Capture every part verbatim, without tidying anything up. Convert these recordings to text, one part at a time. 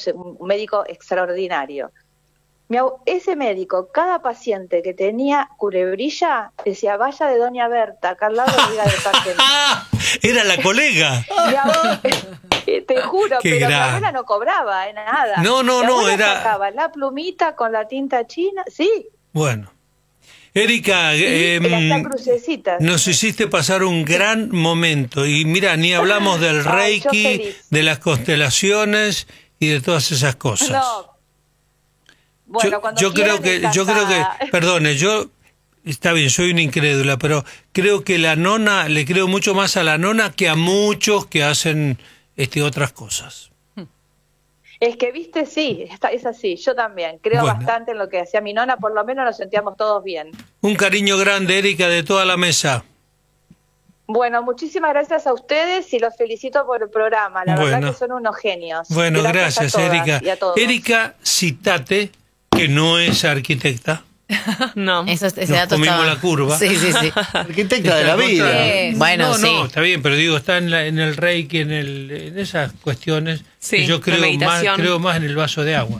un médico extraordinario. Mi abu- ese médico, cada paciente que tenía culebrilla, decía, vaya de doña Berta, acá al lado, diga de parte mía. ¡Ah! Era la colega. Mi abuela, te juro, Qué pero gran. mi abuela no cobraba, eh, nada. No, no, Mi no, abuela era- sacaba la plumita con la tinta china, sí, Bueno. Erika, eh, y hasta crucecitas. nos hiciste pasar un gran momento. Y mira, ni hablamos del Ay, yo Reiki, feliz. de las constelaciones y de todas esas cosas. No. Bueno, yo cuando yo creo quieran, que, yo creo encantada. que, perdone, yo, está bien, soy una incrédula, pero creo que la nona, le creo mucho más a la nona que a muchos que hacen este, otras cosas. Es que, viste, sí, está- es así. Yo también creo Bueno. bastante en lo que hacía mi nona, por lo menos nos sentíamos todos bien. Un cariño grande, Erika, de toda la mesa. Bueno, muchísimas gracias a ustedes y los felicito por el programa. La Bueno. verdad que son unos genios. Bueno, gracias, a todas Erika. y a todos. Erika Citate, que no es arquitecta. No. Eso, ese Nos dato comimos estaba- la curva. Sí, sí, sí. Arquitecta de la Está en vida. contra- Eh, bueno, no, sí. no, está bien, pero digo, está en, la, en el Reiki, en, el, en esas cuestiones. Sí, que yo la creo más, meditación. creo más en el vaso de agua.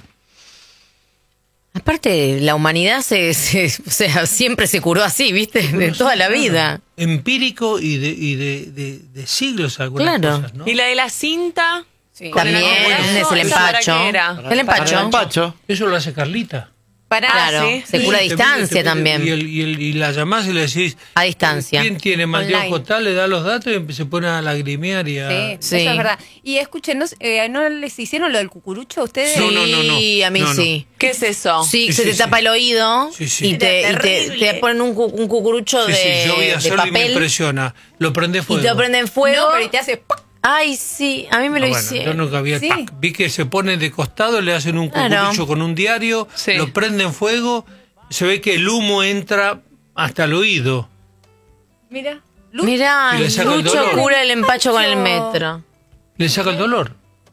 Aparte, la humanidad se, se- o sea, siempre se curó así, ¿viste? De toda la vida. Empírico y de, y de, de, de siglos algunas Claro. cosas, ¿no? Y la de la cinta. Con También el es el ¿esa para empacho. qué era? El Para el empacho. empacho. Eso lo hace Carlita. Para, Claro, sí. se cura a Sí, te distancia mete, te mete, también. Y, el, y, el, y la llamás y le decís, A distancia. ¿quién tiene mal de Online. ojo tal? Le da los datos y se pone a lagrimear y a... Sí, Sí. eso es verdad. Y escuchen, ¿no, eh, ¿no les hicieron lo del cucurucho a ustedes? No, no, no, no. Sí, a mí No, no. sí. ¿Qué es eso? Sí, Sí, se sí, te tapa sí. el oído Sí, sí. y, te, y te, Terrible. te ponen un, cu- un cucurucho Sí, de, sí, yo voy a de hacerlo y me papel impresiona. Lo prende y fuego. te lo prenden fuego. No, pero y te hace ¡pac! Ay, sí, a mí me lo Ah, bueno, yo hicieron. nunca vi, Sí. ¡pac! Vi que se pone de costado, le hacen un Claro. cucurucho con un diario, Sí. lo prenden fuego, se ve que el humo entra hasta el oído. Mira. Mirá, Y le saca el Lucho dolor. cura el empacho con el metro. Le saca el dolor.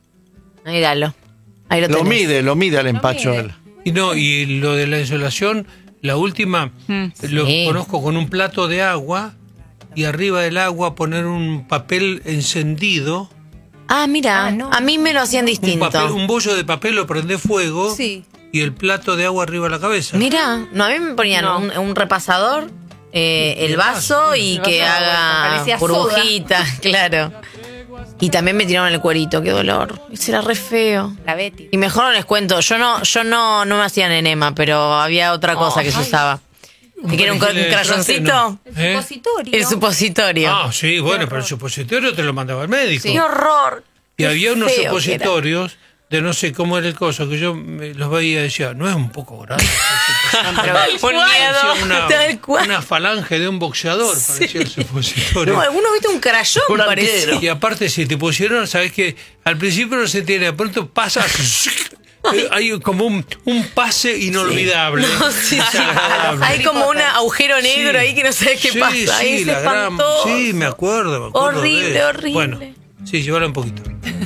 Míralo. Ahí lo, Lo tenés. mide, lo mide al empacho mide. él. Y no, y lo de la insolación, la última, lo Sí. conozco con un plato de agua y arriba del agua poner un papel encendido, Ah, mira, Ah, no. a mí me lo hacían un, distinto. papel, un bollo de papel lo prende fuego Sí. y el plato de agua arriba de la cabeza. Mira, no, a mí me ponían No. un, un repasador, eh, el vaso y El que vaso de vuelta, haga parecía burbujitas, claro. Y también me tiraron el cuerito, qué dolor. Ese era re feo. La Betty. Y mejor no les cuento, yo no, yo no, no me hacían enema, pero había otra cosa que se usaba. ¿Que era un, cra- un perejil de crayoncito? trasteno. El ¿Eh? supositorio. El supositorio. Ah, sí, bueno, pero el supositorio te lo mandaba el médico. ¡Qué horror! Y Qué había unos feo que era. supositorios de no sé cómo era el coso, que yo me- los veía y decía, no es un poco grande. Un Parecía miedo. una, Tal cual. una falange de un boxeador, parecía el supositorio. No, algunos viste un crayón, Un parecía. arquero. Y aparte, si te pusieron, sabes que al principio no se tiene, de pronto pasa, eh, hay como un, un pase inolvidable. No, sí, sí. Desagradable. Hay como un agujero negro Sí. ahí que no sabes qué Sí, pasa. sí, Ahí es la gran- espantoso. sí, me acuerdo, me acuerdo. Horrible, de- horrible. Bueno, sí, llévala un poquito.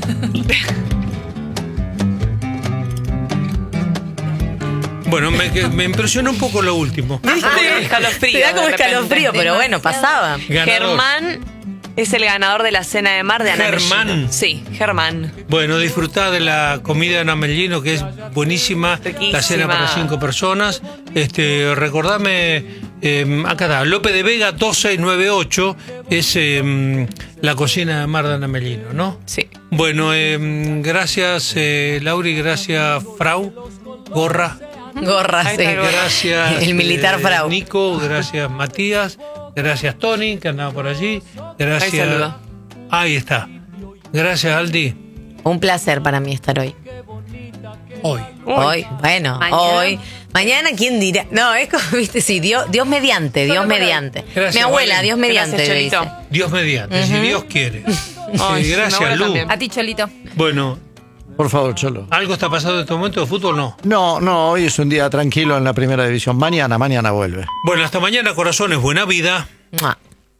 Bueno, me, que- me impresionó un poco lo último. Escalofrío, Te da como de repente. escalofrío, pero bueno, pasaba. Ganador. Germán es el ganador de la cena de mar de Ana Germán. Mellino. Sí, Germán. Bueno, disfrutá de la comida de Ana Mellino, que es buenísima. Riquísima. La cena para cinco personas. Este, recordame, eh, acá está, López de Vega dos seis nueve ocho, es eh, la cocina de mar de Ana Mellino, ¿no? Sí. Bueno, eh, gracias eh, Lauri, gracias Frau, Gorra. Gorra, Ahí sí. está el gorra. Gracias El militar eh, Frau. Nico, gracias Matías, gracias Tony, que andaba por allí. Gracias. Ahí saluda. Ahí está. Gracias Aldi. Un placer para mí estar hoy. Hoy. Hoy, bueno, Mañana. hoy. Mañana, ¿quién dirá? No, es como, viste, sí, Dios, Dios mediante, Dios Solo por hoy. mediante. Gracias, Mi abuela, Valen. Dios mediante, Gracias, le dice. Cholito. Dios mediante, si Dios quiere. Ay, Sí, mi gracias, abuela Lu. también. A ti, Cholito. Bueno, Por favor, Cholo. ¿algo está pasando en este momento de fútbol? No. No, no, hoy es un día tranquilo en la primera división. Mañana, mañana vuelve. Bueno, hasta mañana, corazones. Buena vida. Mua.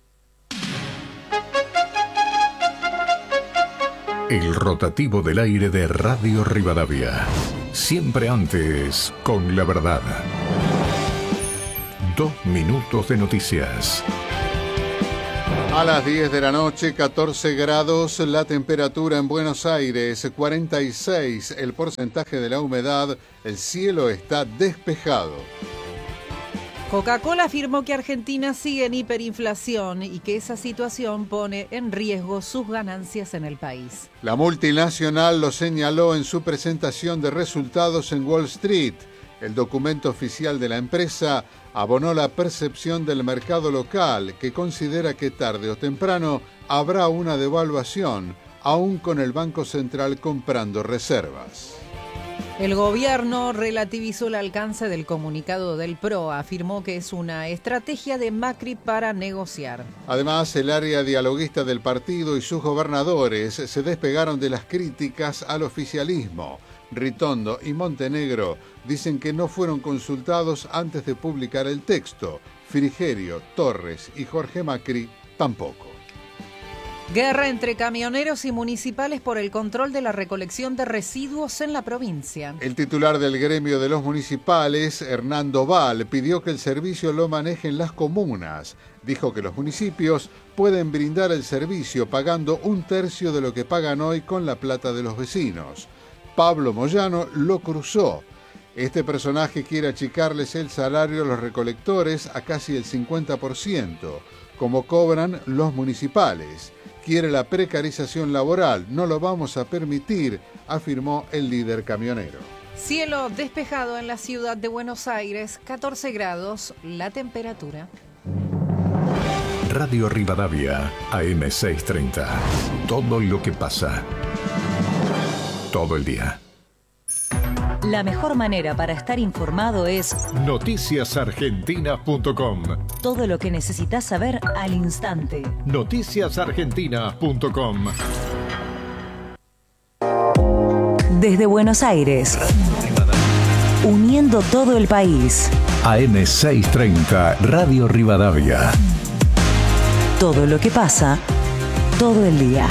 El rotativo del aire de Radio Rivadavia. Siempre antes con la verdad. Dos minutos de noticias. A las diez de la noche, catorce grados, la temperatura en Buenos Aires, cuarenta y seis el porcentaje de la humedad, el cielo está despejado. Coca-Cola afirmó que Argentina sigue en hiperinflación y que esa situación pone en riesgo sus ganancias en el país. La multinacional lo señaló en su presentación de resultados en Wall Street. El documento oficial de la empresa abonó la percepción del mercado local, que considera que tarde o temprano habrá una devaluación, aún con el Banco Central comprando reservas. El gobierno relativizó el alcance del comunicado del P R O, afirmó que es una estrategia de Macri para negociar. Además, el área dialoguista del partido y sus gobernadores se despegaron de las críticas al oficialismo. Ritondo y Montenegro dicen que no fueron consultados antes de publicar el texto. Frigerio, Torres y Jorge Macri tampoco. Guerra entre camioneros y municipales por el control de la recolección de residuos en la provincia. El titular del gremio de los municipales, Hernando Val, pidió que el servicio lo manejen las comunas. Dijo que los municipios pueden brindar el servicio pagando un tercio de lo que pagan hoy con la plata de los vecinos. Pablo Moyano lo cruzó. Este personaje quiere achicarles el salario a los recolectores a casi el cincuenta por ciento, como cobran los municipales. Quiere la precarización laboral, no lo vamos a permitir, afirmó el líder camionero. Cielo despejado en la ciudad de Buenos Aires, catorce grados, la temperatura. Radio Rivadavia, A M seiscientos treinta. Todo lo que pasa. Todo el día. La mejor manera para estar informado es noticias argentinas punto com. Todo lo que necesitas saber al instante. noticias argentinas punto com. Desde Buenos Aires, uniendo todo el país. A M seiscientos treinta, Radio Rivadavia. Todo lo que pasa, todo el día.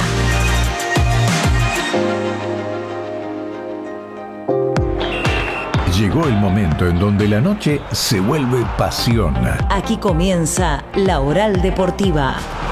Llegó el momento en donde la noche se vuelve pasión. Aquí comienza La Oral Deportiva.